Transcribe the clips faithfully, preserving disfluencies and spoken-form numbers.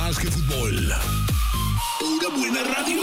más que fútbol. Pura buena radio.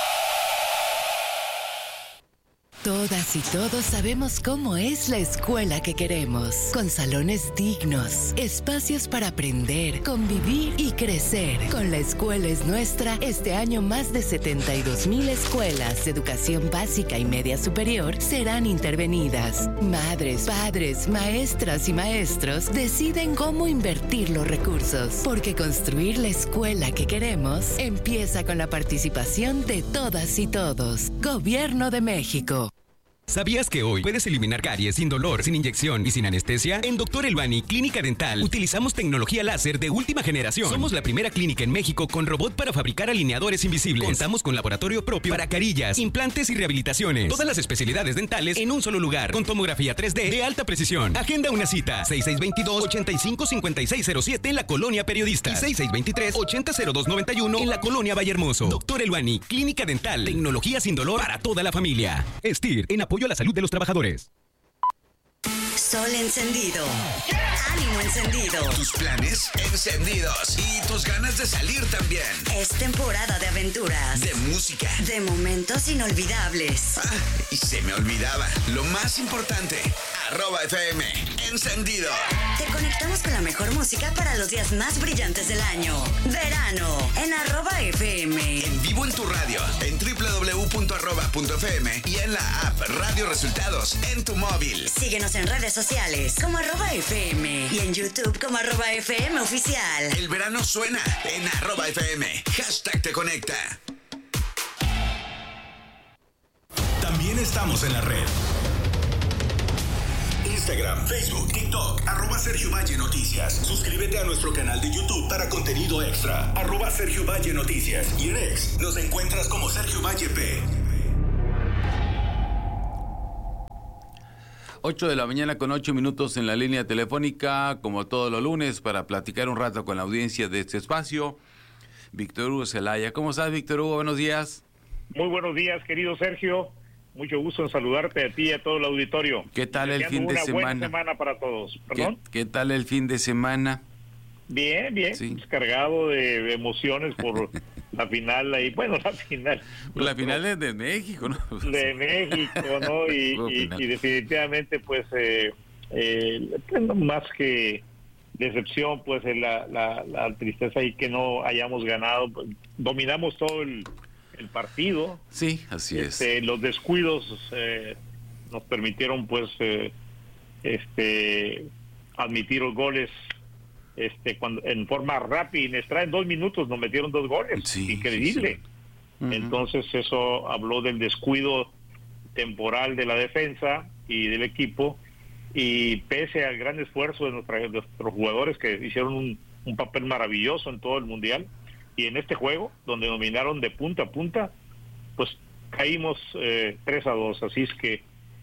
Todas y todos sabemos cómo es la escuela que queremos, con salones dignos, espacios para aprender, convivir y crecer. Con La Escuela es Nuestra, este año más de setenta y dos mil escuelas de educación básica y media superior serán intervenidas. Madres, padres, maestras y maestros deciden cómo invertir los recursos, porque construir la escuela que queremos empieza con la participación de todas y todos. Gobierno de México. ¿Sabías que hoy puedes eliminar caries sin dolor, sin inyección y sin anestesia? En Doctor Elbani Clínica Dental utilizamos tecnología láser de última generación. Somos la primera clínica en México con robot para fabricar alineadores invisibles. Contamos con laboratorio propio para carillas, implantes y rehabilitaciones. Todas las especialidades dentales en un solo lugar, con tomografía tres D de alta precisión. Agenda una cita, seis seis dos dos, ocho cinco cinco seis cero siete en la Colonia Periodista y seis seis dos tres, ocho cero cero dos nueve uno en la Colonia Vallehermoso. Doctor Elbani Clínica Dental, tecnología sin dolor para toda la familia. Estir, en apoyo a la salud de los trabajadores. Sol encendido. Ánimo encendido. Tus planes encendidos. Y tus ganas de salir también. Es temporada de aventuras. De música. De momentos inolvidables. Ah, y se me olvidaba. Lo más importante. Arroba F M. Encendido. Te conectamos con la mejor música para los días más brillantes del año. Verano. En arroba F M. En vivo en tu radio. En doble u doble u doble u punto arroba punto f m. Y en la app Radio Resultados. En tu móvil. Síguenos en redes sociales como arroba F M. Y en YouTube como arroba F M Oficial. El verano suena en arroba F M. Hashtag te conecta. También estamos en la red. Instagram, Facebook, TikTok, arroba Sergio Valle Noticias. Suscríbete a nuestro canal de YouTube para contenido extra, arroba Sergio Valle Noticias. Y en X nos encuentras como Sergio Valle P. ocho de la mañana con ocho minutos en la línea telefónica, como todos los lunes, para platicar un rato con la audiencia de este espacio. Víctor Hugo Zelaya. ¿Cómo estás, Víctor Hugo? Buenos días. Muy buenos días, querido Sergio. Mucho gusto en saludarte a ti y a todo el auditorio. ¿Qué tal el fin de semana? Una buena semana para todos. ¿Perdón? ¿Qué, ¿Qué tal el fin de semana? Bien, bien. Sí. Cargado de, de emociones por la final ahí. Bueno, la final. La final es de México, ¿no? De México, ¿no? Y, y, y definitivamente, pues, eh, eh, más que decepción, pues, la, la, la tristeza ahí que no hayamos ganado. Dominamos todo el... el partido. Sí, así este, es. Los descuidos eh, nos permitieron, pues, eh, este, admitir los goles este, cuando en forma rápida y inesperada. En dos minutos nos metieron dos goles. Sí, increíble. Sí, sí. Uh-huh. Entonces eso habló del descuido temporal de la defensa y del equipo, y pese al gran esfuerzo de, nuestra, de nuestros jugadores, que hicieron un, un papel maravilloso en todo el mundial, y en este juego, donde dominaron de punta a punta, pues caímos eh, tres a dos. Así es que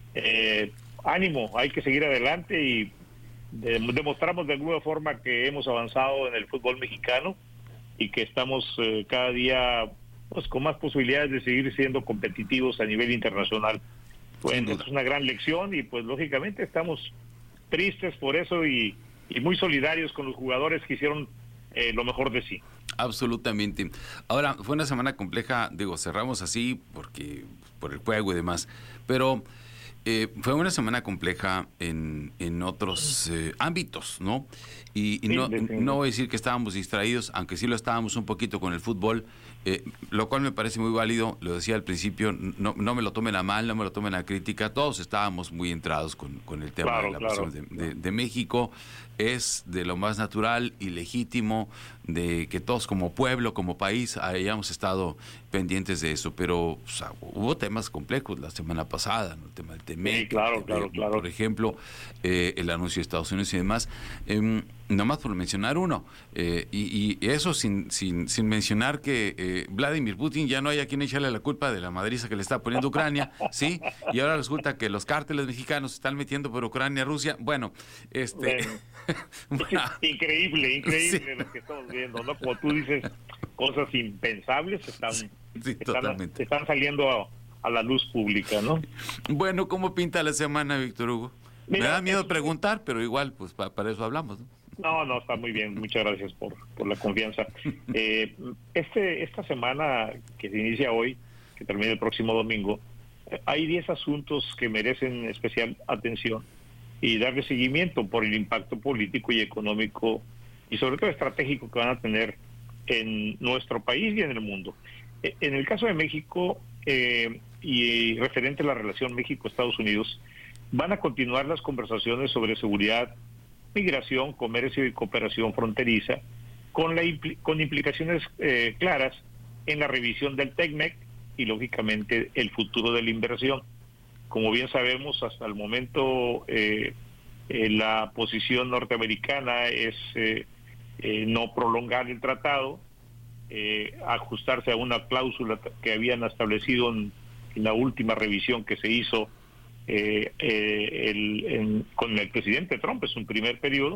eh, ánimo, hay que seguir adelante y de, demostramos de alguna forma que hemos avanzado en el fútbol mexicano y que estamos eh, cada día pues con más posibilidades de seguir siendo competitivos a nivel internacional. Bueno, es una gran lección y pues lógicamente estamos tristes por eso y, y muy solidarios con los jugadores que hicieron eh, lo mejor de sí. Absolutamente. Ahora, fue una semana compleja, digo, cerramos así porque por el juego y demás, pero eh, fue una semana compleja en, en otros eh, ámbitos, ¿no? Y, y no, no voy a decir que estábamos distraídos, aunque sí lo estábamos un poquito con el fútbol, eh, lo cual me parece muy válido, lo decía al principio, no, no me lo tomen a mal, no me lo tomen a crítica, todos estábamos muy entrados con, con el tema claro, de la claro. de, de, de México. Es de lo más natural y legítimo de que todos como pueblo, como país, hayamos estado pendientes de eso, pero o sea, hubo temas complejos la semana pasada, ¿no? El tema del T M E C, sí, claro, el, claro, claro. por ejemplo, eh, el anuncio de Estados Unidos y demás, eh, nomás por mencionar uno, eh, y, y eso sin, sin, sin mencionar que eh, Vladimir Putin ya no hay a quien echarle la culpa de la madriza que le está poniendo Ucrania, ¿sí? Y ahora resulta que los cárteles mexicanos se están metiendo por Ucrania, Rusia, bueno, este... Bueno. Bueno, increíble, increíble sí. Lo que estamos viendo, ¿no? Como tú dices, cosas impensables están, sí, están, están saliendo a, a la luz pública, ¿no? Bueno, ¿cómo pinta la semana, Víctor Hugo? Mira, me da miedo es, preguntar, pero igual, pues pa, para eso hablamos, ¿no? No, no, está muy bien. Muchas gracias por, por la confianza. Eh, este Esta semana que se inicia hoy, que termina el próximo domingo, eh, hay diez asuntos que merecen especial atención y darle seguimiento por el impacto político y económico y sobre todo estratégico que van a tener en nuestro país y en el mundo. Eh, en el caso de México, eh, y referente a la relación México-Estados Unidos, van a continuar las conversaciones sobre seguridad, migración, comercio y cooperación fronteriza, con, la impl- con implicaciones eh, claras en la revisión del TECMEC y, lógicamente, el futuro de la inversión. Como bien sabemos, hasta el momento eh, eh, la posición norteamericana es eh, eh, no prolongar el tratado, eh, ajustarse a una cláusula que habían establecido en, en la última revisión que se hizo Eh, eh, el, en, con el presidente Trump, es un primer periodo,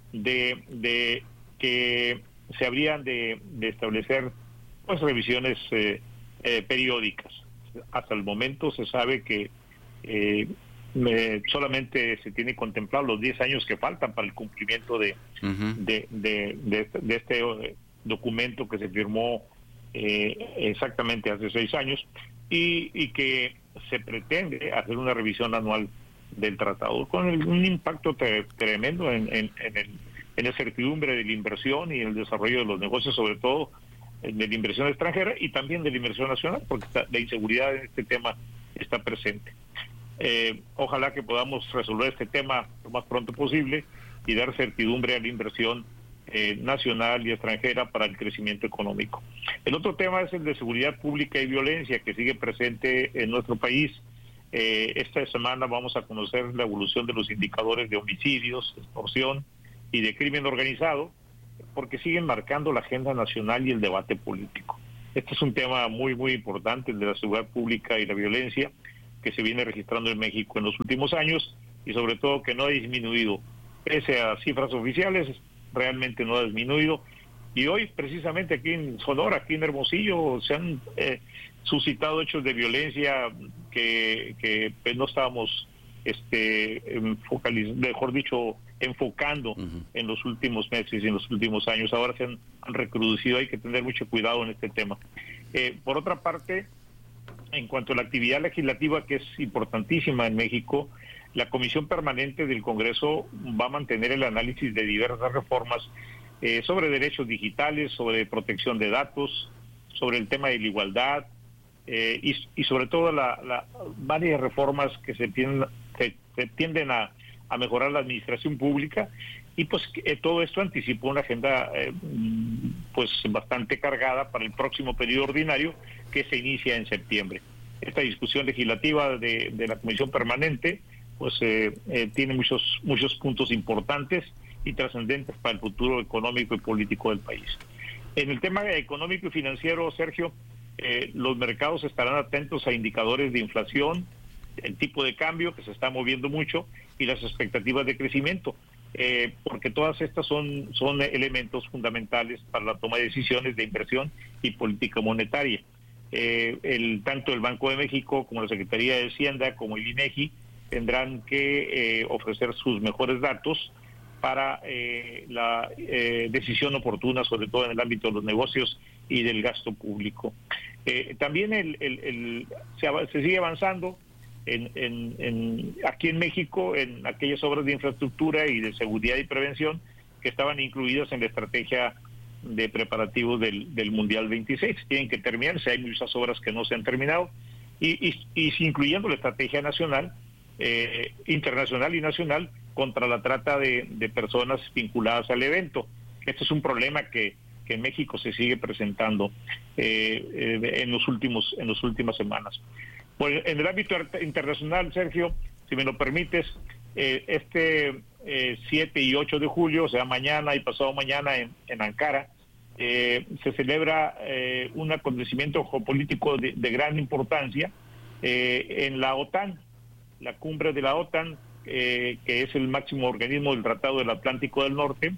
de, de que se habrían de, de establecer pues revisiones eh, eh, periódicas. Hasta el momento se sabe que eh, me, solamente se tiene contemplado los diez años que faltan para el cumplimiento de, uh-huh. de, de, de, de este documento que se firmó eh, exactamente hace seis años y, y que se pretende hacer una revisión anual del tratado con el, un impacto tre, tremendo en, en, en, el, en la certidumbre de la inversión y el desarrollo de los negocios, sobre todo de la inversión extranjera y también de la inversión nacional, porque está, la inseguridad en este tema está presente. Eh, ojalá que podamos resolver este tema lo más pronto posible y dar certidumbre a la inversión eh, nacional y extranjera para el crecimiento económico. El otro tema es el de seguridad pública y violencia, que sigue presente en nuestro país. Eh, esta semana vamos a conocer la evolución de los indicadores de homicidios, extorsión y de crimen organizado, porque siguen marcando la agenda nacional y el debate político. Este es un tema muy, muy importante, el de la seguridad pública y la violencia, que se viene registrando en México en los últimos años y sobre todo que no ha disminuido. Pese a cifras oficiales, realmente no ha disminuido. Y hoy, precisamente aquí en Sonora, aquí en Hermosillo, se han eh, suscitado hechos de violencia que, que pues, no estábamos, este, focaliz- mejor dicho, enfocando uh-huh. en los últimos meses y en los últimos años. Ahora se han, han recrudecido, hay que tener mucho cuidado en este tema. Eh, por otra parte, en cuanto a la actividad legislativa, que es importantísima en México, la Comisión Permanente del Congreso va a mantener el análisis de diversas reformas eh, sobre derechos digitales, sobre protección de datos, sobre el tema de la igualdad eh, y, y sobre todo la, la, varias reformas que se tienden, que, que tienden a, a mejorar la administración pública y pues eh, todo esto anticipó una agenda eh, pues bastante cargada para el próximo periodo ordinario que se inicia en septiembre. Esta discusión legislativa de, de la Comisión Permanente pues eh, eh, tiene muchos muchos puntos importantes y trascendentes para el futuro económico y político del país. En el tema económico y financiero, Sergio, eh, los mercados estarán atentos a indicadores de inflación, el tipo de cambio que se está moviendo mucho y las expectativas de crecimiento, eh, porque todas estas son, son elementos fundamentales para la toma de decisiones de inversión y política monetaria. Eh, el, tanto el Banco de México como la Secretaría de Hacienda como el INEGI tendrán que eh, ofrecer sus mejores datos para eh, la eh, decisión oportuna, sobre todo en el ámbito de los negocios y del gasto público. Eh, también el, el, el, se, se sigue avanzando en, en, en, aquí en México en aquellas obras de infraestructura y de seguridad y prevención que estaban incluidas en la estrategia de preparativos del, del Mundial veintiséis. Tienen que terminarse, hay muchas obras que no se han terminado, y, y, y incluyendo la estrategia nacional, eh, internacional y nacional contra la trata de, de personas vinculadas al evento. Este es un problema que, que en México se sigue presentando eh, eh, en los últimos en las últimas semanas. Pues en el ámbito internacional, Sergio, si me lo permites, eh, este eh, siete y ocho de julio, o sea, mañana y pasado mañana en, en Ankara, eh, se celebra eh, un acontecimiento geopolítico de, de gran importancia eh, en la OTAN, la cumbre de la OTAN, eh, que es el máximo organismo del Tratado del Atlántico del Norte,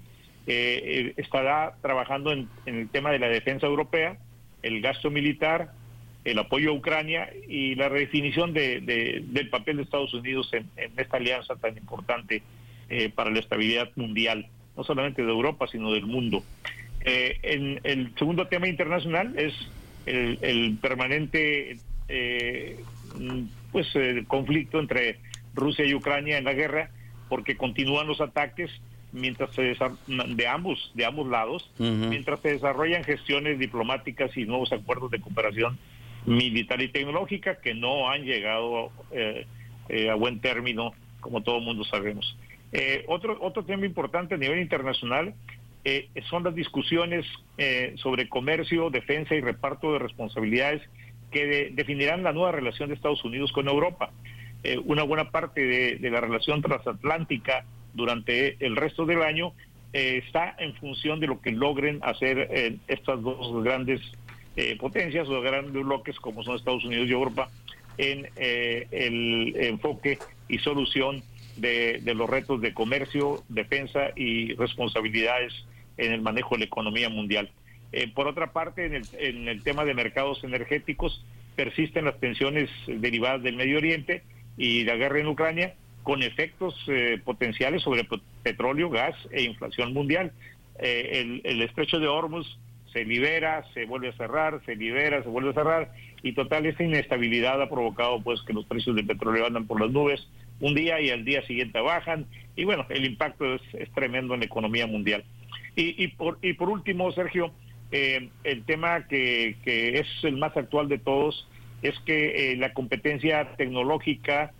eh, estará trabajando en, en el tema de la defensa europea, el gasto militar, el apoyo a Ucrania y la redefinición de, de, del papel de Estados Unidos en, en esta alianza tan importante eh, para la estabilidad mundial. no solamente de Europa, sino del mundo. Eh, en el segundo tema internacional es el, el permanente eh, pues eh, conflicto entre Rusia y Ucrania en la guerra, porque continúan los ataques mientras se de ambos de ambos lados, uh-huh. mientras se desarrollan gestiones diplomáticas y nuevos acuerdos de cooperación militar y tecnológica que no han llegado eh, eh, a buen término, como todo el mundo sabemos. Eh, otro otro tema importante a nivel internacional eh, son las discusiones eh, sobre comercio, defensa y reparto de responsabilidades que de, definirán la nueva relación de Estados Unidos con Europa. Eh, una buena parte de, de la relación transatlántica durante el resto del año eh, está en función de lo que logren hacer eh, estas dos grandes eh, potencias o grandes bloques como son Estados Unidos y Europa en eh, el enfoque y solución de, de los retos de comercio, defensa y responsabilidades en el manejo de la economía mundial. Eh, por otra parte, en el, en el tema de mercados energéticos persisten las tensiones derivadas del Medio Oriente y la guerra en Ucrania, con efectos eh, potenciales sobre petróleo, gas e inflación mundial. Eh, el, el estrecho de Hormuz se libera, se vuelve a cerrar, se libera, se vuelve a cerrar, y total esta inestabilidad ha provocado pues que los precios del petróleo andan por las nubes un día y al día siguiente bajan, y bueno, el impacto es, es tremendo en la economía mundial. Y, y, por, y por último, Sergio, eh, el tema que, que es el más actual de todos es que eh, la competencia tecnológica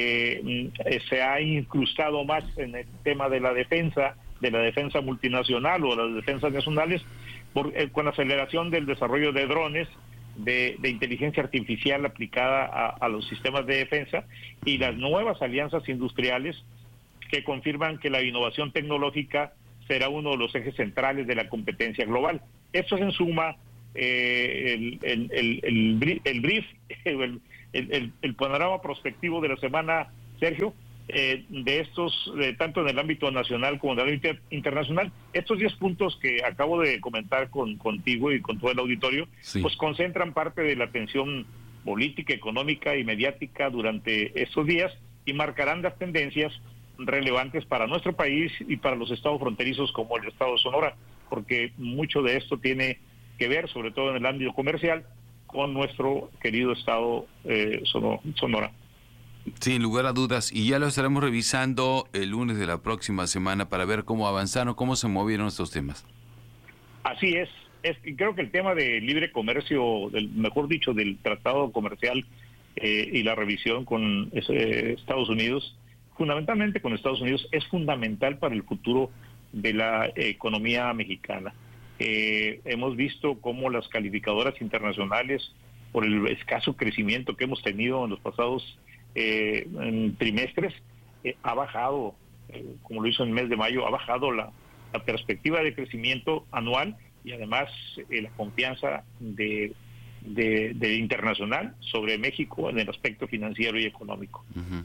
eh, se ha incrustado más en el tema de la defensa, de la defensa multinacional o de las defensas nacionales, por, eh, con la aceleración del desarrollo de drones, de, de inteligencia artificial aplicada a, a los sistemas de defensa y las nuevas alianzas industriales que confirman que la innovación tecnológica será uno de los ejes centrales de la competencia global. Esto es en suma eh, el, el, el, el, el brief, el, el, el panorama prospectivo de la semana, Sergio, eh, de estos, eh, tanto en el ámbito nacional como en el ámbito internacional. Estos diez puntos que acabo de comentar con contigo y con todo el auditorio, sí, pues concentran parte de la atención política, económica y mediática durante estos días y marcarán las tendencias relevantes para nuestro país y para los estados fronterizos como el estado de Sonora, porque mucho de esto tiene que ver, sobre todo en el ámbito comercial, con nuestro querido estado eh, Sonora. Sin lugar a dudas, y ya lo estaremos revisando el lunes de la próxima semana para ver cómo avanzaron, cómo se movieron estos temas. Así es, es creo que el tema de libre comercio, del, mejor dicho, del tratado comercial eh, y la revisión con eh, Estados Unidos, fundamentalmente con Estados Unidos, es fundamental para el futuro de la eh, economía mexicana. Eh, hemos visto cómo las calificadoras internacionales, por el escaso crecimiento que hemos tenido en los pasados eh, en trimestres, eh, ha bajado, eh, como lo hizo en el mes de mayo, ha bajado la, la perspectiva de crecimiento anual y además eh, la confianza de, de, de internacional sobre México en el aspecto financiero y económico. Uh-huh.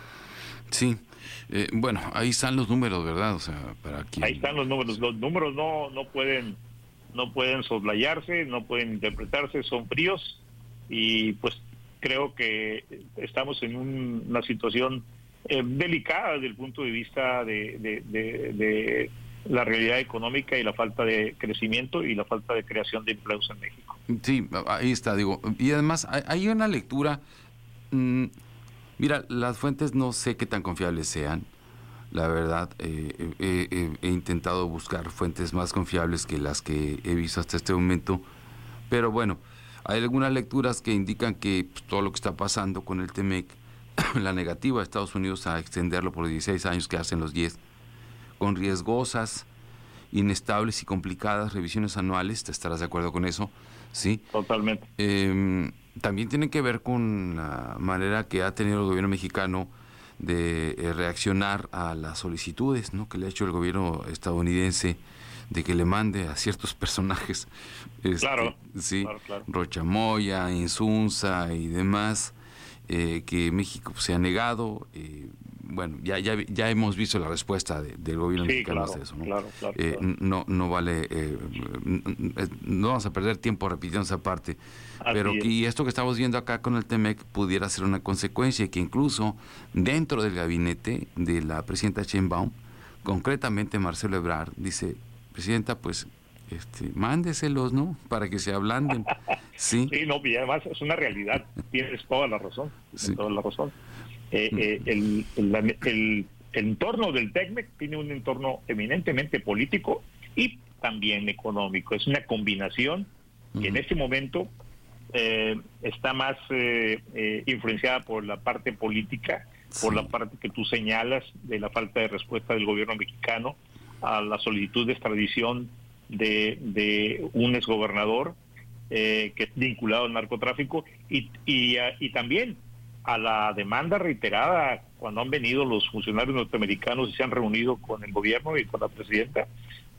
Sí, eh, bueno, ahí están los números, ¿verdad? O sea, para quien... Ahí están los números. Los números no no pueden no pueden soslayarse, no pueden interpretarse, son fríos y pues creo que estamos en un, una situación eh, delicada desde el punto de vista de, de, de, de la realidad económica y la falta de crecimiento y la falta de creación de empleos en México. Sí, ahí está, digo. Y además hay una lectura... Mmm, Mira, las fuentes no sé qué tan confiables sean, la verdad. Eh, eh, eh, he intentado buscar fuentes más confiables que las que he visto hasta este momento, pero bueno, hay algunas lecturas que indican que pues, todo lo que está pasando con el T-M E C, la negativa de Estados Unidos a extenderlo por dieciséis años, que hacen los diez, con riesgosas, inestables y complicadas revisiones anuales, ¿te estarás de acuerdo con eso? Sí. Totalmente. Eh, también tiene que ver con la manera que ha tenido el gobierno mexicano de eh, reaccionar a las solicitudes, ¿no?, que le ha hecho el gobierno estadounidense de que le mande a ciertos personajes, este, claro, sí, claro, claro. Rocha Moya, Insunza y demás, eh, que México se ha negado. Eh, bueno, ya ya ya hemos visto la respuesta de, del gobierno sí, mexicano claro, a eso, ¿no? Claro, claro, eh, claro. No no vale, eh, no vamos a perder tiempo repitiendo esa parte, Así pero es. que y esto que estamos viendo acá con el T M E C pudiera ser una consecuencia, que incluso dentro del gabinete de la presidenta Sheinbaum concretamente Marcelo Ebrard, dice, presidenta, pues este, mándeselos, ¿no? Para que se ablanden. Sí, sí, no, y además es una realidad, tienes toda la razón, tienes sí. toda la razón. Eh, eh, el, el, el, el entorno del TECMEC tiene un entorno eminentemente político y también económico. Es una combinación que uh-huh. en este momento eh, está más eh, eh, influenciada por la parte política, sí. por la parte que tú señalas de la falta de respuesta del gobierno mexicano a la solicitud de extradición de, de un exgobernador eh, que es vinculado al narcotráfico y, y, y también a la demanda reiterada cuando han venido los funcionarios norteamericanos y se han reunido con el gobierno y con la presidenta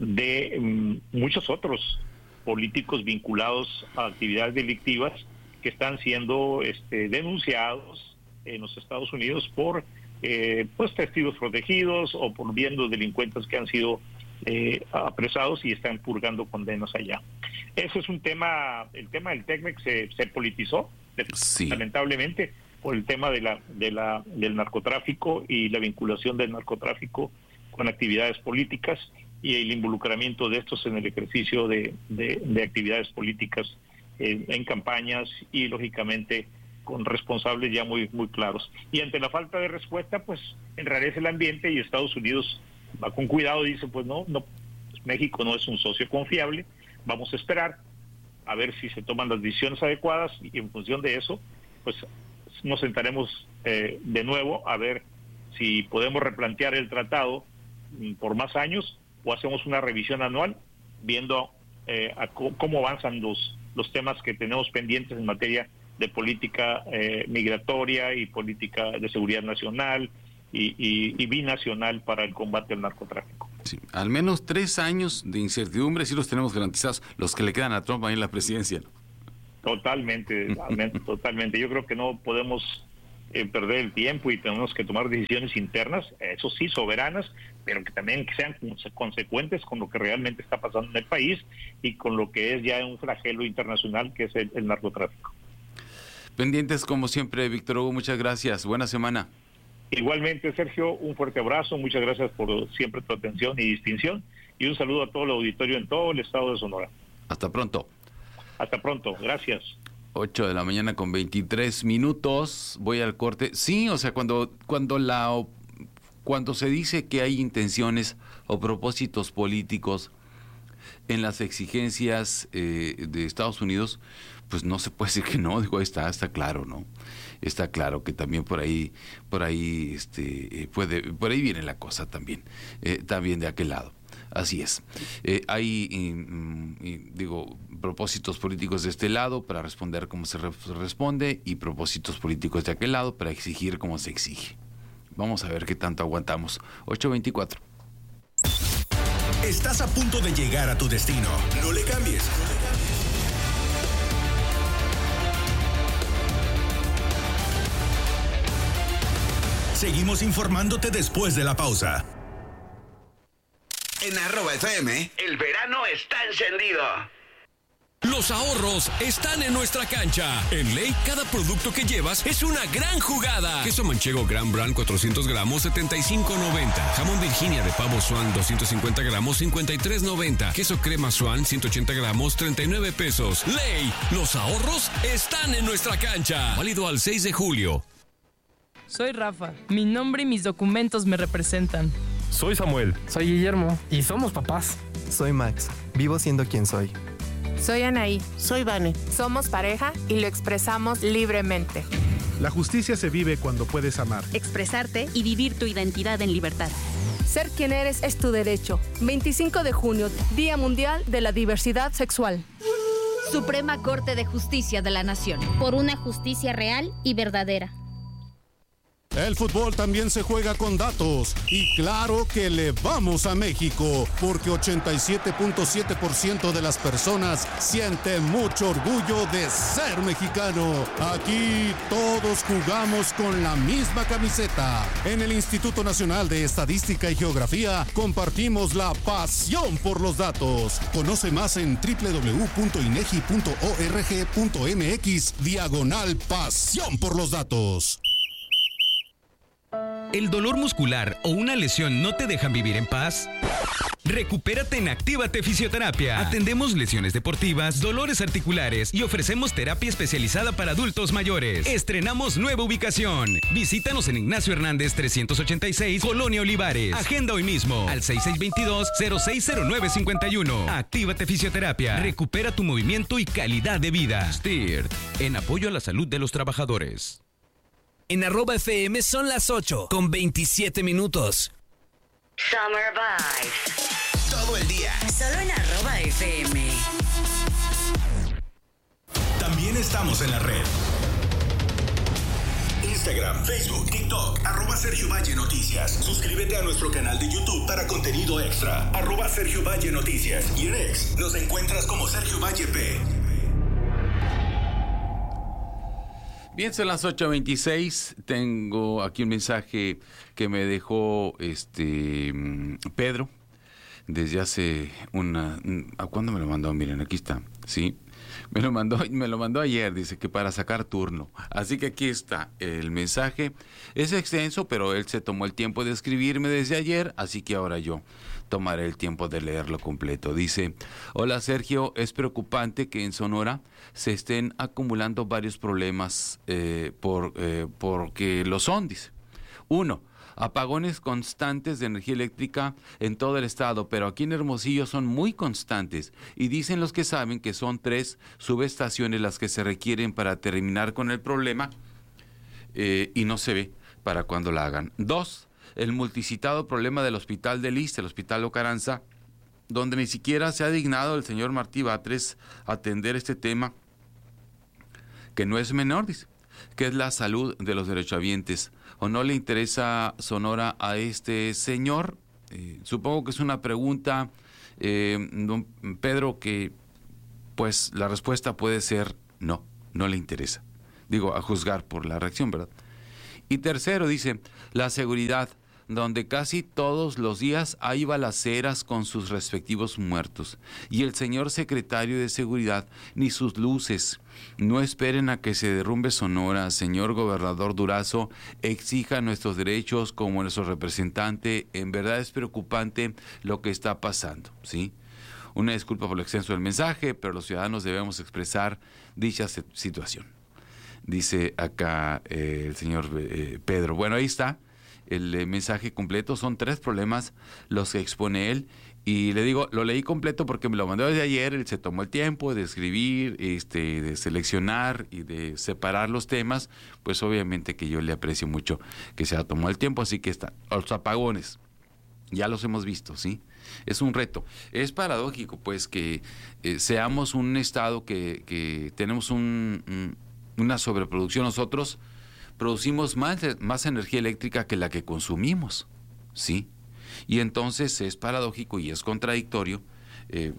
de um, muchos otros políticos vinculados a actividades delictivas que están siendo este, denunciados en los Estados Unidos por eh, pues testigos protegidos o por viendo delincuentes que han sido eh, apresados y están purgando condenas allá. Eso es un tema, el tema del TECMEC se, se politizó, sí. lamentablemente, por el tema de la, de la, del narcotráfico y la vinculación del narcotráfico con actividades políticas y el involucramiento de estos en el ejercicio de, de, de actividades políticas eh, en campañas y lógicamente con responsables ya muy muy claros. Y ante la falta de respuesta, pues enrarece el ambiente y Estados Unidos va con cuidado y dice, pues no, no, México no es un socio confiable, vamos a esperar a ver si se toman las decisiones adecuadas y en función de eso, pues nos sentaremos eh, de nuevo a ver si podemos replantear el tratado por más años o hacemos una revisión anual viendo eh, a c- cómo avanzan los, los temas que tenemos pendientes en materia de política eh, migratoria y política de seguridad nacional y, y, y binacional para el combate al narcotráfico. Sí, al menos tres años de incertidumbre sí los tenemos garantizados, los que le quedan a Trump ahí en la presidencia, ¿no? Totalmente, totalmente. Yo creo que no podemos eh, perder el tiempo y tenemos que tomar decisiones internas, eso sí, soberanas, pero que también que sean consecuentes con lo que realmente está pasando en el país y con lo que es ya un flagelo internacional que es el, el narcotráfico. Pendientes como siempre, Víctor Hugo, muchas gracias. Buena semana. Igualmente, Sergio, un fuerte abrazo, muchas gracias por siempre tu atención y distinción y un saludo a todo el auditorio en todo el estado de Sonora. Hasta pronto. Hasta pronto, gracias. ocho de la mañana con veintitrés minutos, voy al corte. Sí, o sea, cuando cuando la cuando se dice que hay intenciones o propósitos políticos en las exigencias eh, de Estados Unidos, pues no se puede decir que no, digo, está está claro, ¿no? Está claro que también por ahí por ahí este puede por ahí viene la cosa también, eh, también de aquel lado. Así es. Eh, hay, y, y, digo, propósitos políticos de este lado para responder como se re- responde y propósitos políticos de aquel lado para exigir como se exige. Vamos a ver qué tanto aguantamos. ocho veinticuatro. Estás a punto de llegar a tu destino. No le cambies. Seguimos informándote después de la pausa. En arroba F M, el verano está encendido. Los ahorros están en nuestra cancha. En Ley, cada producto que llevas es una gran jugada. Queso manchego Gran Brand cuatrocientos gramos, setenta y cinco noventa. Jamón Virginia de pavo Swan doscientos cincuenta gramos, cincuenta y tres noventa. Queso crema Swan ciento ochenta gramos, treinta y nueve pesos. Ley, los ahorros están en nuestra cancha. Válido al seis de julio. Soy Rafa. Mi nombre y mis documentos me representan. Soy Samuel. Soy Guillermo. Y somos papás. Soy Max. Vivo siendo quien soy. Soy Anaí. Soy Vane. Somos pareja y lo expresamos libremente. La justicia se vive cuando puedes amar, expresarte y vivir tu identidad en libertad. Ser quien eres es tu derecho. veinticinco de junio, Día Mundial de la Diversidad Sexual. Suprema Corte de Justicia de la Nación. Por una justicia real y verdadera. El fútbol también se juega con datos y claro que le vamos a México porque ochenta y siete punto siete por ciento de las personas sienten mucho orgullo de ser mexicano. Aquí todos jugamos con la misma camiseta. En el Instituto Nacional de Estadística y Geografía compartimos la pasión por los datos. Conoce más en doble u doble u doble u punto inegi punto org punto m x diagonal pasión por los datos. ¿El dolor muscular o una lesión no te dejan vivir en paz? Recupérate en Actívate Fisioterapia. Atendemos lesiones deportivas, dolores articulares y ofrecemos terapia especializada para adultos mayores. Estrenamos nueva ubicación. Visítanos en Ignacio Hernández trescientos ochenta y seis, Colonia Olivares. Agenda hoy mismo al seis seis dos dos, cero seis cero nueve cinco uno. Actívate Fisioterapia. Recupera tu movimiento y calidad de vida. S T I R T, en apoyo a la salud de los trabajadores. En arroba F M son las ocho con veintisiete minutos. Summer Vibes. Todo el día. Solo en arroba F M. También estamos en la red. Instagram, Facebook, TikTok, arroba Sergio Valle Noticias. Suscríbete a nuestro canal de YouTube para contenido extra. Arroba Sergio Valle Noticias. Y en X nos encuentras como Sergio Valle P. Bien, son las ocho veintiséis. Tengo aquí un mensaje que me dejó este Pedro desde hace una... ¿A cuándo me lo mandó? Miren, aquí está. Sí, me lo mandó, me lo mandó ayer. Dice que para sacar turno. Así que aquí está el mensaje. Es extenso, pero él se tomó el tiempo de escribirme desde ayer. Así que ahora yo tomaré el tiempo de leerlo completo. Dice: hola Sergio, es preocupante que en Sonora se estén acumulando varios problemas eh, por eh, porque lo son, dice. Uno, apagones constantes de energía eléctrica en todo el estado, pero aquí en Hermosillo son muy constantes y dicen los que saben que son tres subestaciones las que se requieren para terminar con el problema eh, y no se ve para cuando la hagan. Dos, el multicitado problema del hospital del Iste, el hospital Ocaranza, donde ni siquiera se ha dignado el señor Martí Batres a atender este tema, que no es menor, dice, que es la salud de los derechohabientes. ¿O no le interesa Sonora a este señor? Eh, supongo que es una pregunta, eh, don Pedro, que pues la respuesta puede ser no, no le interesa. Digo, a juzgar por la reacción, ¿verdad? Y tercero, dice, la seguridad, donde casi todos los días hay balaceras con sus respectivos muertos. Y el señor secretario de Seguridad, ni sus luces. No esperen a que se derrumbe Sonora. Señor gobernador Durazo, exija nuestros derechos como nuestro representante. En verdad es preocupante lo que está pasando, ¿sí? Una disculpa por lo extenso del mensaje, pero los ciudadanos debemos expresar dicha situación. Dice acá eh, el señor eh, Pedro. Bueno, ahí está el eh, mensaje completo. Son tres problemas los que expone él. Y le digo, lo leí completo porque me lo mandó desde ayer. Él se tomó el tiempo de escribir, este, de seleccionar y de separar los temas. Pues obviamente que yo le aprecio mucho que se ha tomado el tiempo. Así que están los apagones. Ya los hemos visto, ¿sí? Es un reto. Es paradójico, pues, que eh, seamos un estado que, que tenemos un, un, una sobreproducción. Nosotros producimos más, más energía eléctrica que la que consumimos, ¿sí? Y entonces es paradójico y es contradictorio eh,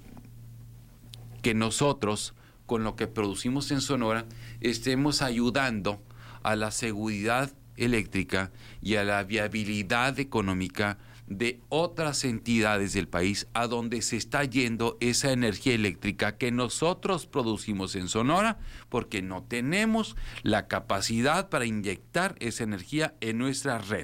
que nosotros, con lo que producimos en Sonora, estemos ayudando a la seguridad eléctrica y a la viabilidad económica de otras entidades del país a donde se está yendo esa energía eléctrica que nosotros producimos en Sonora, porque no tenemos la capacidad para inyectar esa energía en nuestra red.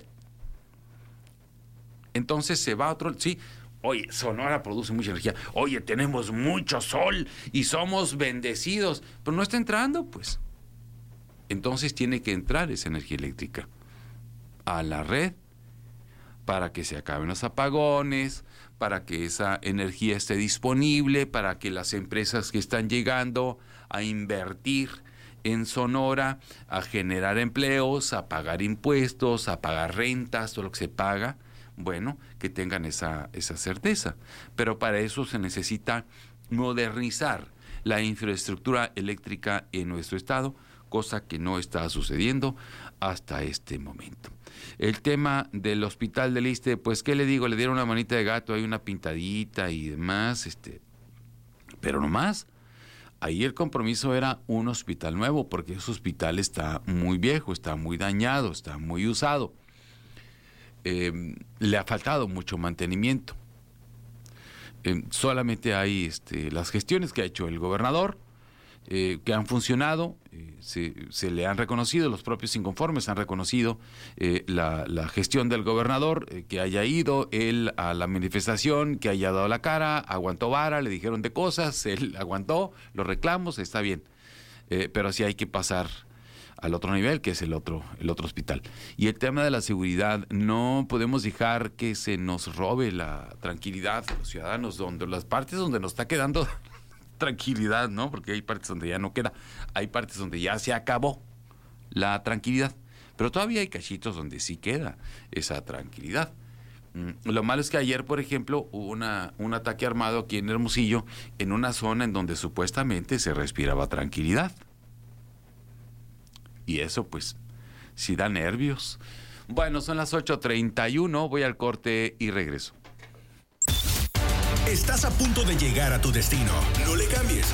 Entonces se va a otro... Sí, oye, Sonora produce mucha energía. Oye, tenemos mucho sol y somos bendecidos. Pero no está entrando, pues. Entonces tiene que entrar esa energía eléctrica a la red para que se acaben los apagones, para que esa energía esté disponible, para que las empresas que están llegando a invertir en Sonora, a generar empleos, a pagar impuestos, a pagar rentas, todo lo que se paga, bueno, que tengan esa, esa certeza. Pero para eso se necesita modernizar la infraestructura eléctrica en nuestro estado, cosa que no está sucediendo hasta este momento. El tema del hospital del Iste, pues, ¿qué le digo? Le dieron una manita de gato, hay una pintadita y demás, este, pero no más. Ahí el compromiso era un hospital nuevo, porque ese hospital está muy viejo, está muy dañado, está muy usado. Eh, le ha faltado mucho mantenimiento. Eh, solamente hay este, las gestiones que ha hecho el gobernador, eh, que han funcionado, eh, se, se le han reconocido, los propios inconformes han reconocido eh, la, la gestión del gobernador, eh, que haya ido él a la manifestación, que haya dado la cara, aguantó vara, le dijeron de cosas, él aguantó los reclamos, está bien, eh, pero sí hay que pasar al otro nivel, que es el otro, el otro hospital. Y el tema de la seguridad, no podemos dejar que se nos robe la tranquilidad de los ciudadanos, donde las partes donde nos está quedando tranquilidad, ¿no? Porque hay partes donde ya no queda, hay partes donde ya se acabó la tranquilidad, pero todavía hay cachitos donde sí queda esa tranquilidad. Mm, lo malo es que ayer, por ejemplo, hubo una, un ataque armado aquí en Hermosillo, en una zona en donde supuestamente se respiraba tranquilidad. Y eso, pues, sí da nervios. Bueno, son las ocho treinta y uno, voy al corte y regreso. Estás a punto de llegar a tu destino. No le cambies.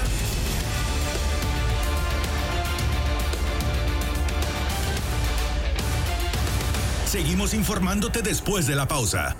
Seguimos informándote después de la pausa.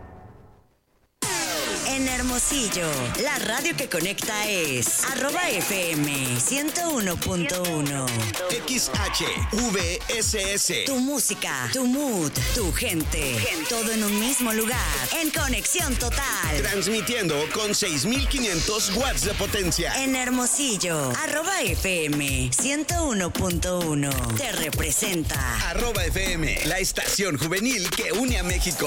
En Hermosillo, la radio que conecta es arroba F M ciento uno punto uno. X H V S S. Tu música, tu mood, tu gente, todo en un mismo lugar, en conexión total. Transmitiendo con seis mil quinientos watts de potencia. En Hermosillo, arroba F M ciento uno punto uno. Te representa. Arroba F M, la estación juvenil que une a México.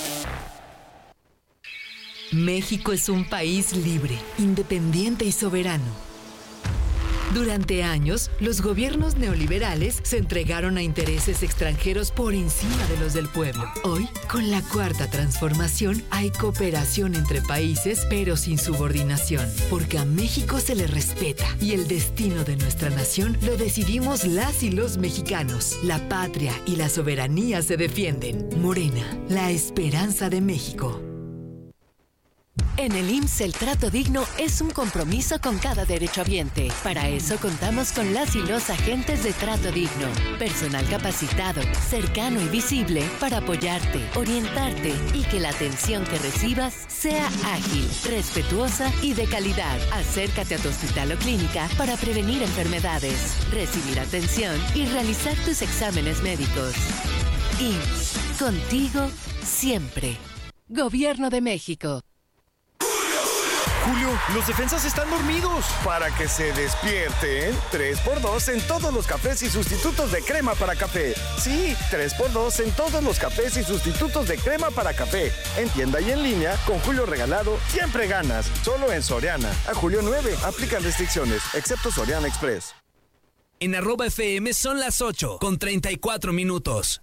México es un país libre, independiente y soberano. Durante años, los gobiernos neoliberales se entregaron a intereses extranjeros por encima de los del pueblo. Hoy, con la cuarta transformación, hay cooperación entre países, pero sin subordinación, porque a México se le respeta y el destino de nuestra nación lo decidimos las y los mexicanos. La patria y la soberanía se defienden. Morena, la esperanza de México. En el I M S S el trato digno es un compromiso con cada derechohabiente. Para eso contamos con las y los agentes de trato digno. Personal capacitado, cercano y visible para apoyarte, orientarte y que la atención que recibas sea ágil, respetuosa y de calidad. Acércate a tu hospital o clínica para prevenir enfermedades, recibir atención y realizar tus exámenes médicos. I M S S, contigo siempre. Gobierno de México. Julio, los defensas están dormidos. Para que se despierten, tres por dos en todos los cafés y sustitutos de crema para café. Sí, tres por dos en todos los cafés y sustitutos de crema para café. En tienda y en línea, con Julio regalado, siempre ganas. Solo en Soriana. A julio nueve, aplican restricciones, excepto Soriana Express. En arroba F M son las ocho, con treinta y cuatro minutos.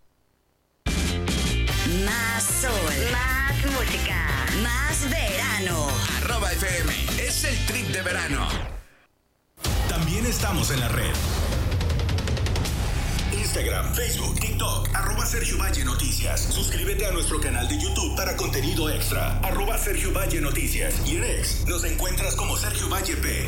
Más sol, más música, más verano. Arroba F M, es el trip de verano. También estamos en la red. Instagram, Facebook, TikTok, arroba Sergio Valle Noticias. Suscríbete a nuestro canal de YouTube para contenido extra, arroba Sergio Valle Noticias. Y en X nos encuentras como Sergio Valle P.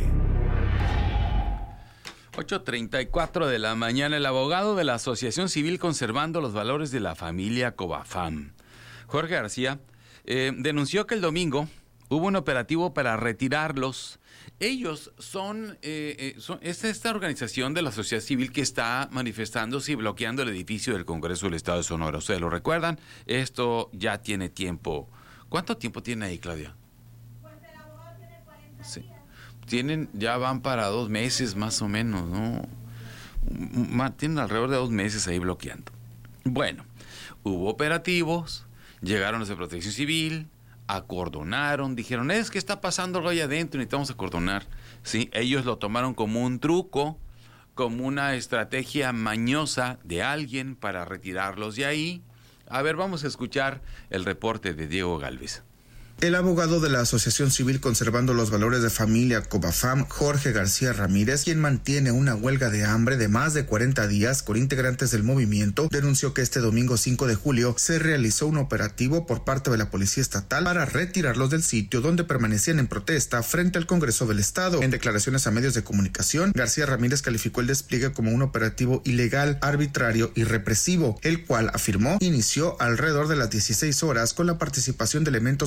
ocho treinta y cuatro de la mañana, el abogado de la Asociación Civil Conservando los Valores de la Familia Cobafam, Jorge García, eh, denunció que el domingo hubo un operativo para retirarlos. Ellos son, eh, eh, son es esta organización de la sociedad civil que está manifestándose y bloqueando el edificio del Congreso del Estado de Sonora. ¿Ustedes lo recuerdan? Esto ya tiene tiempo. ¿Cuánto tiempo tiene ahí, Claudia? Pues el abogado tiene cuarenta sí. días. Tienen, ya van para dos meses más o menos, ¿no? Tienen alrededor de dos meses ahí bloqueando. Bueno, hubo operativos, llegaron los de Protección Civil, acordonaron, dijeron, es que está pasando algo allá adentro, necesitamos acordonar. Sí, ellos lo tomaron como un truco, como una estrategia mañosa de alguien para retirarlos de ahí. A ver, vamos a escuchar el reporte de Diego Galvez. El abogado de la Asociación Civil Conservando los Valores de Familia Cobafam, Jorge García Ramírez, quien mantiene una huelga de hambre de más de cuarenta días con integrantes del movimiento, denunció que este domingo cinco de julio se realizó un operativo por parte de la Policía Estatal para retirarlos del sitio donde permanecían en protesta frente al Congreso del Estado. En declaraciones a medios de comunicación, García Ramírez calificó el despliegue como un operativo ilegal, arbitrario y represivo, el cual, afirmó, inició alrededor de las dieciséis horas con la participación de elementos de la Policía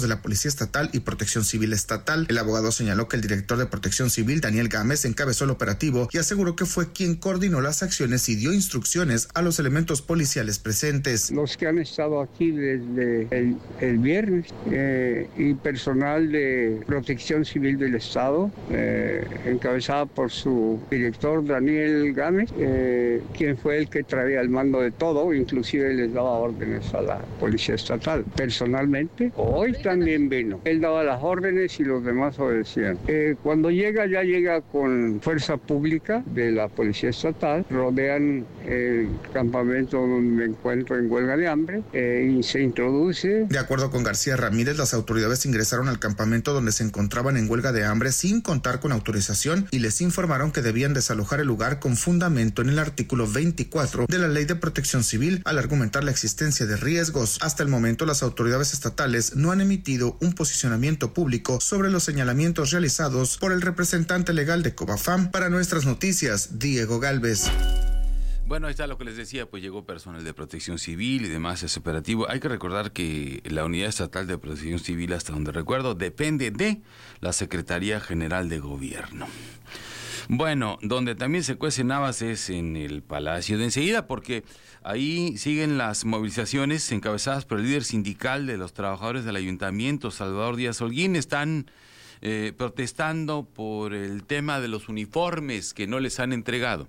Policía Estatal y Protección Civil Estatal. El abogado señaló que el director de Protección Civil, Daniel Gámez, encabezó el operativo y aseguró que fue quien coordinó las acciones y dio instrucciones a los elementos policiales presentes. Los que han estado aquí desde el, el viernes eh, y personal de Protección Civil del Estado, eh, encabezada por su director Daniel Gámez, eh, quien fue el que traía el mando de todo, inclusive les daba órdenes a la Policía Estatal. Personalmente, hoy también vino. Él daba las órdenes y los demás obedecían. Eh, cuando llega, ya llega con fuerza pública de la Policía Estatal, rodean el campamento donde me encuentro en huelga de hambre eh, y se introduce. De acuerdo con García Ramírez, las autoridades ingresaron al campamento donde se encontraban en huelga de hambre sin contar con autorización y les informaron que debían desalojar el lugar con fundamento en el artículo veinticuatro de la Ley de Protección Civil al argumentar la existencia de riesgos. Hasta el momento, las autoridades estatales no han emitido un posicionamiento público sobre los señalamientos realizados por el representante legal de Cobafam. Para Nuestras Noticias, Diego Galvez. Bueno, ahí está lo que les decía, pues llegó personal de Protección Civil y demás, es operativo. Hay que recordar que la Unidad Estatal de Protección Civil, hasta donde recuerdo, depende de la Secretaría General de Gobierno. Bueno, donde también se cuecen habas es en el Palacio de Enseguida, porque ahí siguen las movilizaciones encabezadas por el líder sindical de los trabajadores del Ayuntamiento, Salvador Díaz Holguín. Están eh, protestando por el tema de los uniformes que no les han entregado.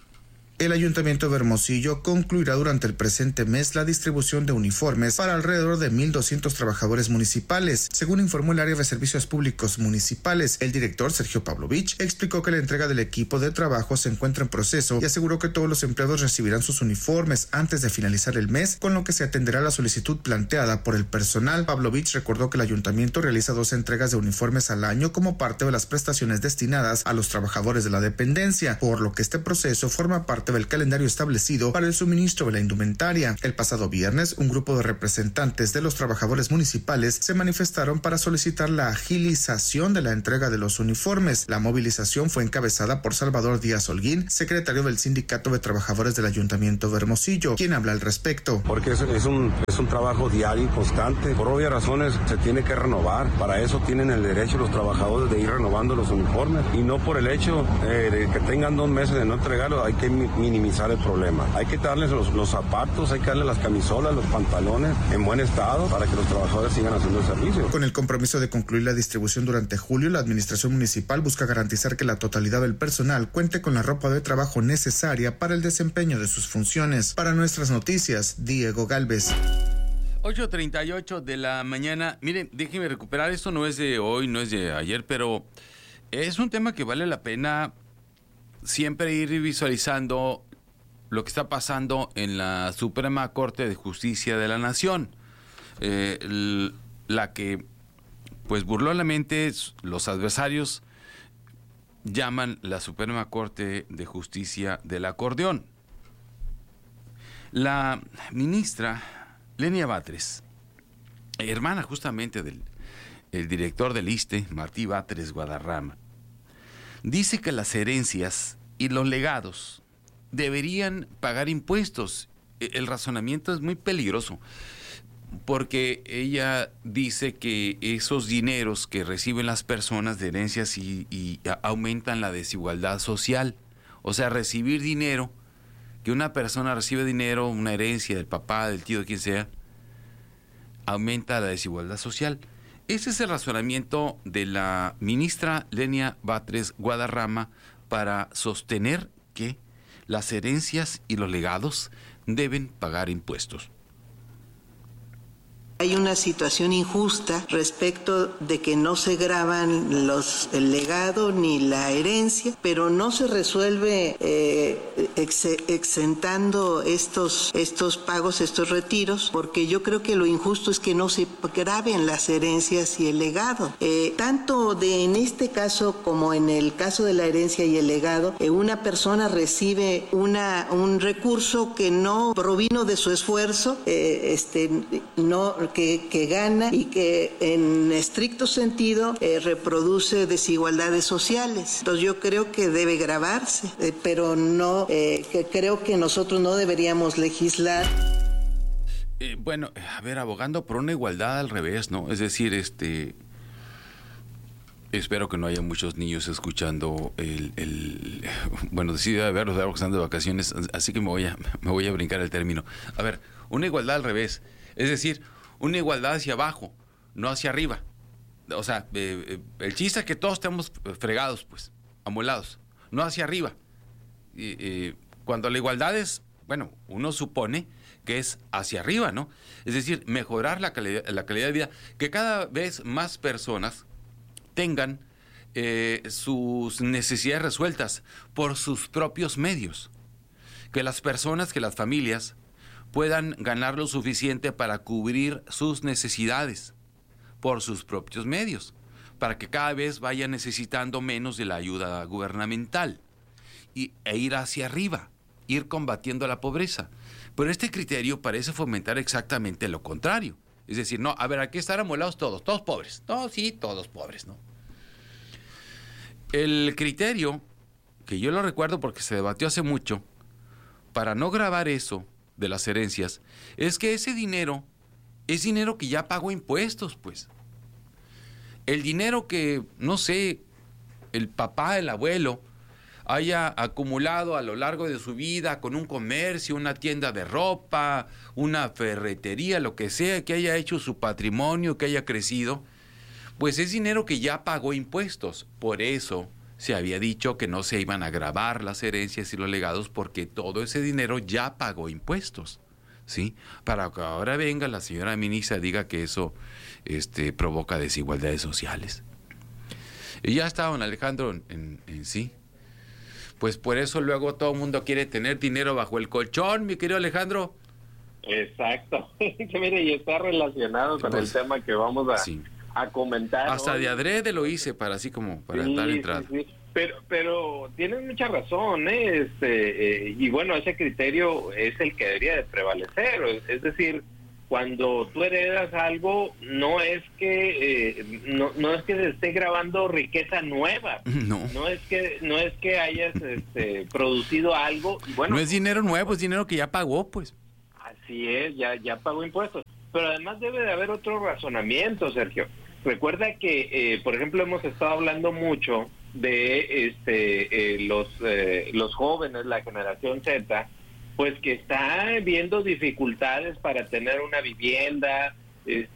El Ayuntamiento de Hermosillo concluirá durante el presente mes la distribución de uniformes para alrededor de mil doscientos trabajadores municipales, según informó el área de servicios públicos municipales. El director, Sergio Pavlovich, explicó que la entrega del equipo de trabajo se encuentra en proceso y aseguró que todos los empleados recibirán sus uniformes antes de finalizar el mes, con lo que se atenderá la solicitud planteada por el personal. Pavlovich recordó que el ayuntamiento realiza dos entregas de uniformes al año como parte de las prestaciones destinadas a los trabajadores de la dependencia, por lo que este proceso forma parte del calendario establecido para el suministro de la indumentaria. El pasado viernes, un grupo de representantes de los trabajadores municipales se manifestaron para solicitar la agilización de la entrega de los uniformes. La movilización fue encabezada por Salvador Díaz Holguín, secretario del Sindicato de Trabajadores del Ayuntamiento de Hermosillo, quien habla al respecto. Porque es, es, un, es un trabajo diario y constante. Por obvias razones se tiene que renovar. Para eso tienen el derecho los trabajadores de ir renovando los uniformes y no por el hecho eh, de que tengan dos meses de no entregarlo. Hay que minimizar el problema. Hay que darles los, los zapatos, hay que darles las camisolas, los pantalones en buen estado para que los trabajadores sigan haciendo el servicio. Con el compromiso de concluir la distribución durante julio, la administración municipal busca garantizar que la totalidad del personal cuente con la ropa de trabajo necesaria para el desempeño de sus funciones. Para Nuestras Noticias, Diego Galvez. ocho treinta y ocho de la mañana. Miren, déjenme recuperar, esto no es de hoy, no es de ayer, pero es un tema que vale la pena siempre ir visualizando lo que está pasando en la Suprema Corte de Justicia de la Nación, eh, la que, pues burlonamente, los adversarios llaman la Suprema Corte de Justicia del Acordeón. La ministra Lenia Batres, hermana justamente del el director del ISSSTE, Martí Batres Guadarrama, dice que las herencias y los legados deberían pagar impuestos. El razonamiento es muy peligroso, porque ella dice que esos dineros que reciben las personas de herencias y, y aumentan la desigualdad social. O sea, recibir dinero, que una persona recibe dinero, una herencia del papá, del tío, de quien sea, aumenta la desigualdad social. Ese es el razonamiento de la ministra Lenia Batres Guadarrama para sostener que las herencias y los legados deben pagar impuestos. Hay una situación injusta respecto de que no se gravan los, el legado ni la herencia, pero no se resuelve eh, ex, exentando estos, estos pagos, estos retiros, porque yo creo que lo injusto es que no se graben las herencias y el legado. Eh, tanto de en este caso como en el caso de la herencia y el legado, eh, una persona recibe una, un recurso que no provino de su esfuerzo, eh, este, no Que, que gana y que en estricto sentido eh, reproduce desigualdades sociales. Entonces yo creo que debe gravarse, eh, pero no, eh, que creo que nosotros no deberíamos legislar. Eh, bueno, a ver, abogando por una igualdad al revés, ¿no? Es decir, este... Espero que no haya muchos niños escuchando el... el bueno, decidí verlos, verlos que están de vacaciones, así que me voy, a, me voy a brincar el término. A ver, una igualdad al revés. Es decir, una igualdad hacia abajo, no hacia arriba. O sea, eh, eh, el chiste es que todos estemos fregados, pues, amolados, no hacia arriba. Eh, eh, cuando la igualdad es, bueno, uno supone que es hacia arriba, ¿no? Es decir, mejorar la calidad, la calidad de vida, que cada vez más personas tengan eh, sus necesidades resueltas por sus propios medios. Que las personas, que las familias puedan ganar lo suficiente para cubrir sus necesidades por sus propios medios, para que cada vez vayan necesitando menos de la ayuda gubernamental y, e ir hacia arriba, ir combatiendo la pobreza. Pero este criterio parece fomentar exactamente lo contrario. Es decir, no, a ver, aquí están amolados todos, todos pobres. No, sí, todos pobres, ¿no? El criterio, que yo lo recuerdo porque se debatió hace mucho, para no grabar eso de las herencias, es que ese dinero es dinero que ya pagó impuestos, pues. El dinero que, no sé, el papá, el abuelo, haya acumulado a lo largo de su vida con un comercio, una tienda de ropa, una ferretería, lo que sea, que haya hecho su patrimonio, que haya crecido, pues es dinero que ya pagó impuestos. Por eso se había dicho que no se iban a gravar las herencias y los legados, porque todo ese dinero ya pagó impuestos, ¿sí? Para que ahora venga la señora ministra y diga que eso este, provoca desigualdades sociales. Y ya está, don Alejandro, en, en, en sí. Pues por eso luego todo el mundo quiere tener dinero bajo el colchón, mi querido Alejandro. Exacto. Mire, y está relacionado con pues, el tema que vamos a, sí. a comentar. Hasta hoy. de adrede lo hice para así como para sí, dar entrada. Sí, sí. Pero, pero tienes mucha razón, ¿eh? Este, eh, y bueno, ese criterio es el que debería de prevalecer. Es decir, cuando tú heredas algo, no es que eh, no, no es que se esté grabando riqueza nueva, no, no es que no es que hayas este, producido algo. Y bueno, no es dinero nuevo, es dinero que ya pagó, pues. Así es, ya ya pagó impuestos. Pero además debe de haber otro razonamiento, Sergio. Recuerda que, eh, por ejemplo, hemos estado hablando mucho de este eh, los eh, los jóvenes, la generación Z, pues que está viendo dificultades para tener una vivienda, este,